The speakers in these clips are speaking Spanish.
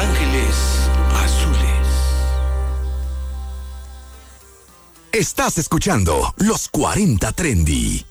Ángeles Azules. Estás escuchando Los 40 Trendy.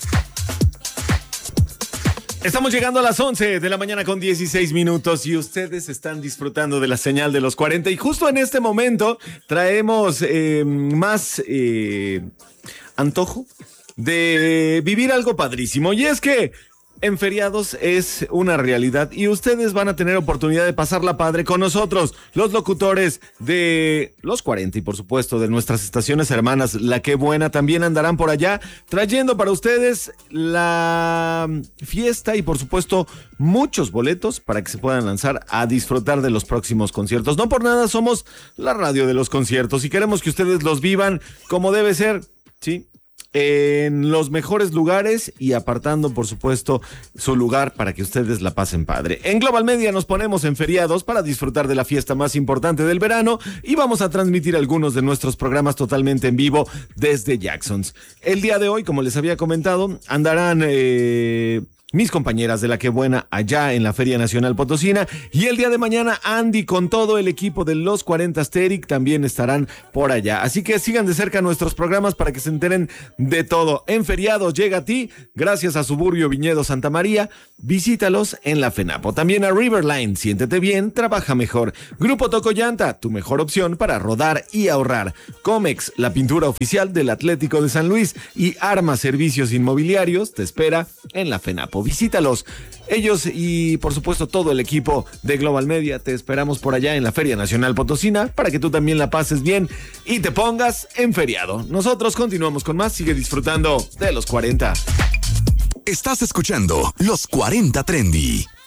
Estamos llegando a las 11 de la mañana con 16 minutos y ustedes están disfrutando de la señal de los 40 y justo en este momento traemos más antojo de vivir algo padrísimo y es que en feriados es una realidad y ustedes van a tener oportunidad de pasarla padre con nosotros, los locutores de los 40 y por supuesto de nuestras estaciones hermanas. La Qué Buena también andarán por allá trayendo para ustedes la fiesta y por supuesto muchos boletos para que se puedan lanzar a disfrutar de los próximos conciertos. No por nada somos la radio de los conciertos y queremos que ustedes los vivan como debe ser, ¿sí? En los mejores lugares y apartando, por supuesto, su lugar para que ustedes la pasen padre. En Global Media nos ponemos en feriados para disfrutar de la fiesta más importante del verano y vamos a transmitir algunos de nuestros programas totalmente en vivo desde Jacksons. El día de hoy, como les había comentado, andarán mis compañeras de La Qué Buena allá en la Feria Nacional Potosina y el día de mañana Andy con todo el equipo de los 40 Asteric también estarán por allá. Así que sigan de cerca nuestros programas para que se enteren de todo. En feriados llega a ti gracias a Suburbio Viñedo Santa María. Visítalos en la FENAPO. También a Riverline, siéntete bien, trabaja mejor. Grupo Tocollanta, tu mejor opción para rodar y ahorrar. Comex, la pintura oficial del Atlético de San Luis y Arma Servicios Inmobiliarios te espera en la FENAPO. Visítalos. Ellos y por supuesto todo el equipo de Global Media te esperamos por allá en la Feria Nacional Potosina para que tú también la pases bien y te pongas en feriado. Nosotros continuamos con más. Sigue disfrutando de los 40. Estás escuchando Los 40 Trendy.